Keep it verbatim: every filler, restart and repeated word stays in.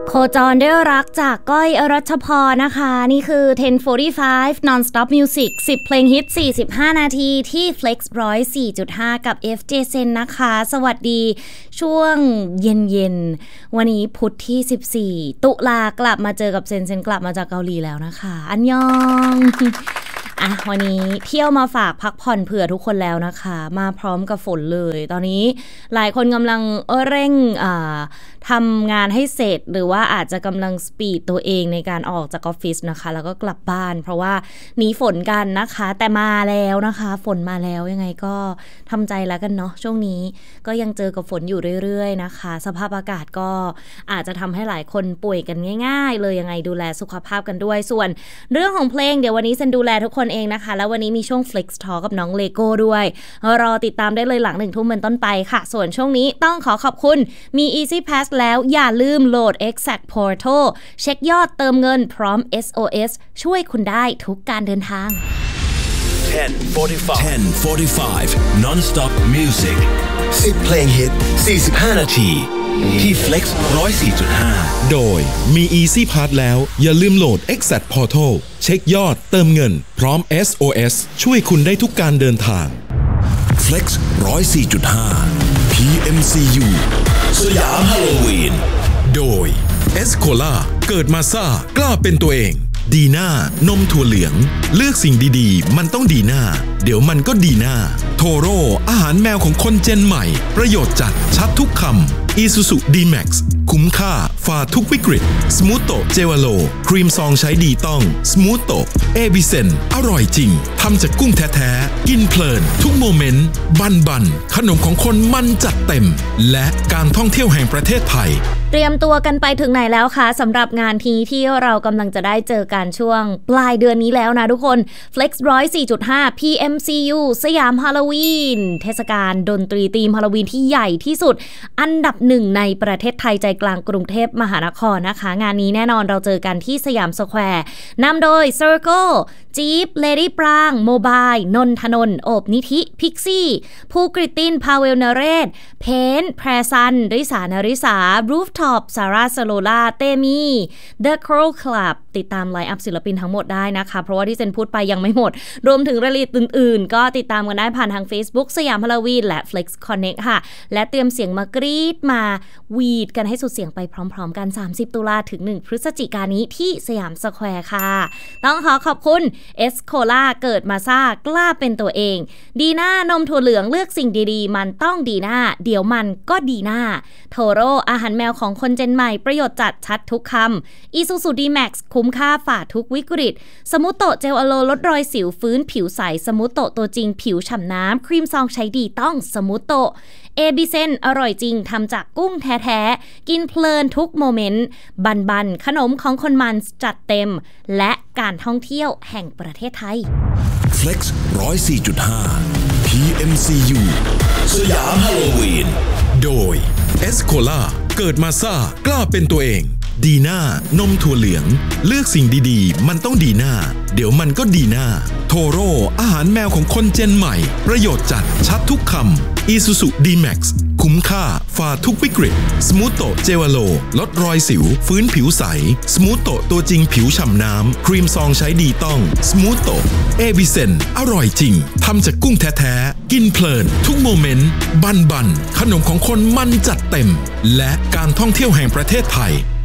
โคจรด้วยรักจากก้อยอรัชพรนะคะนี่คือสิบ สี่สิบห้า Non-stop Music สิบเพลงฮิตสี่สิบห้านาทีที่ Flex หนึ่งร้อยสี่จุดห้า กับ เอฟ เจ Sen นะคะสวัสดีช่วงเย็นๆวันนี้พุธที่สิบสี่ตุลากลับมาเจอกับเซนเซนกลับมาจากเกาหลีแล้วนะคะอันยองอ่ะวันนี้เที่ยวมาฝากพักผ่อนเผื่อทุกคนแล้วนะคะมาพร้อมกับฝนเลยตอนนี้หลายคนกำลังเร่งอ่าทำงานให้เสร็จหรือว่าอาจจะกำลังสปีดตัวเองในการออกจากออฟฟิศนะคะแล้วก็กลับบ้านเพราะว่าหนีฝนกันนะคะแต่มาแล้วนะคะฝนมาแล้วยังไงก็ทำใจแล้วกันเนาะช่วงนี้ก็ยังเจอกับฝนอยู่เรื่อยๆนะคะสภาพอากาศก็อาจจะทำให้หลายคนป่วยกันง่ายๆเลยยังไงดูแลสุขภาพกันด้วยส่วนเรื่องของเพลงเดี๋ยววันนี้เซนดูแลทุกคนเองนะคะแล้ววันนี้มีช่วง Flex Talk กับน้องเลโก้ด้วยรอติดตามได้เลยหลังหนึ่งทุ่มเป็นต้นไปค่ะส่วนช่วงนี้ต้องขอขอบคุณมี Easy Pass แล้วอย่าลืมโหลด Exact Portal เช็คยอดเติมเงินพร้อม เอส โอ เอส ช่วยคุณได้ทุกการเดินทางสิบ forty-five Non-stop Music สิบเพลงฮิตสี่สิบห้านาทีที่ Flex หนึ่งร้อยสี่จุดห้าโดยมี Easy Pass แล้วอย่าลืมโหลด Exact Portal เช็คยอดเติมเงินพร้อม เอส โอ เอส ช่วยคุณได้ทุกการเดินทาง Flex หนึ่งร้อยสี่จุดห้า พี เอ็ม ซี ยู สยามฮาโลวีนโดย Escola เกิดมาซ่ากล้าเป็นตัวเองดีน่านมถั่วเหลืองเลือกสิ่งดีๆมันต้องดีน่าเดี๋ยวมันก็ดีน่าโทโร่อาหารแมวของคนเจนใหม่ประโยชน์จัดชัดทุกคำ Isuzu D-Max คุ้มค่าฝ่าทุกวิกฤตสมูทโตเจวาโลครีมซองใช้ดีต้องสมูทโตเอบิเซนอร่อยจริงทำจากกุ้งแท้ๆกินเพลินทุกโมเมนต์บันบันขนมของคนมันจัดเต็มและการท่องเที่ยวแห่งประเทศไทยเตรียมตัวกันไปถึงไหนแล้วคะสำหรับงานทีที่เรากำลังจะได้เจอกันช่วงปลายเดือนนี้แล้วนะทุกคน Flex หนึ่งร้อยสี่จุดห้า พี เอ็ม ซี ยู สยามฮาโลวีนเทศกาลดนตรีธีมฮาโลวีนที่ใหญ่ที่สุดอันดับหนึ่งในประเทศไทยใจกลางกรุงเทพมหานครนะคะงานนี้แน่นอนเราเจอกันที่สยามสแควร์นำโดย Circle จี๊บเลดี้ปรางโมบายนนทนนท์โอบนิธิพิกซี่ภูกริตตินพาเวลนเรศเพนแพรซันริสานริสารูฟท็อปซาร่าสโลล่าเตมี The Crow Club ติดตามไลน์อัพศิลปินทั้งหมดได้นะคะเพราะว่าที่เซนพูดไปยังไม่หมดรวมถึงรายละเอียดอื่นๆก็ติดตามกันได้ผ่านทาง Facebook สยามฮาโลวีนและ Flex Connect ค่ะและเตรียมเสียงมากรี๊ดมาวีดกันให้สุดเสียงไปพร้อมๆกันสามสิบตุลาถึงหนึ่งพฤศจิกายนนี้ที่สยามสแควร์ค่ะต้องขอขอบคุณเอสโคล่าเกิดมาซ่ากล้าเป็นตัวเองดีน่านมถั่วเหลืองเลือกสิ่งดีๆมันต้องดีน่าเดี๋ยวมันก็ดีน่าโทโร่อาหารแมวของคนเจนใหม่ประโยชน์จัดชัดทุกคำ Isuzu D-Max คุ้มค่าฝ่าทุกวิกฤตสมูทโตเจลอโลลดรอยสิวฟื้นผิวใสสมูทโตตัวจริงผิวฉ่ำน้ำครีมซองใช้ดีต้องสมูทโตเอบิเซนอร่อยจริงทำจากกุ้งแท้ๆกินเพลินทุกโมเมนต์บันบันขนมของคนมันจัดเต็มและการท่องเที่ยวแห่งประเทศไทย Flex หนึ่งร้อยสี่จุดห้า พี เอ็ม ซี ยู สยามฮาโลวีนโดย Escola เกิดมาซ่ากล้าเป็นตัวเองดีน่านมถั่วเหลืองเลือกสิ่งดีๆมันต้องดีน่าเดี๋ยวมันก็ดีน่าโทโร่อาหารแมวของคนเจนใหม่ประโยชน์จัดชัดทุกคำ Isuzu D-Max คุ้มค่าฝ่าทุกวิกฤตสมูทโตเจวาโลลดรอยสิวฟื้นผิวใสสมูทโตตัวจริงผิวฉ่ำน้ำครีมซองใช้ดีต้องสมูทโตเอบิเซนอร่อยจริงทำจากกุ้งแท้ๆกินเพลินทุกโมเมนต์บันบันขนมของคนมันจัดเต็มและการท่องเที่ยวแห่งประเทศไทย